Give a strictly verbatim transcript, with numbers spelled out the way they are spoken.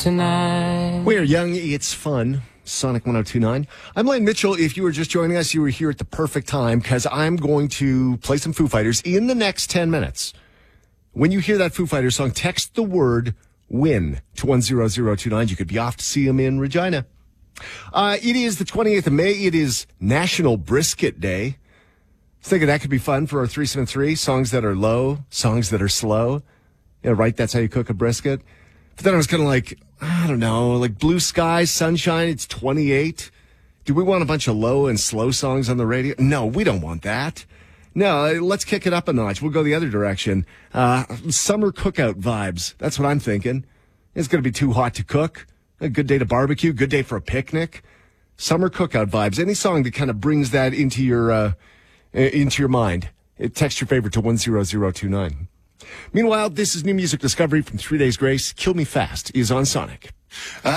tonight. We are young, it's fun. Sonic one oh two point nine. I'm Lane Mitchell. If you were just joining us, you were here at the perfect time because I'm going to play some Foo Fighters in the next ten minutes. When you hear that Foo Fighters song, text the word WIN to one zero zero two nine. You could be off to see them in Regina. Uh, it is the twenty-eighth of May. It is National Brisket Day. I was thinking that could be fun for our threesome and three. Songs that are low, songs that are slow. Yeah, right, that's how you cook a brisket. But then I was kind of like, I don't know, like Blue Skies, Sunshine, it's twenty-eight. Do we want a bunch of low and slow songs on the radio? No, we don't want that. No, let's kick it up a notch. We'll go the other direction. Uh, summer cookout vibes. That's what I'm thinking. It's going to be too hot to cook. A good day to barbecue, good day for a picnic. Summer cookout vibes. Any song that kind of brings that into your, uh, into your mind. Text your favorite to one zero zero two nine. Meanwhile, this is new music discovery from Three Days Grace. Kill Me Fast is on Sonic.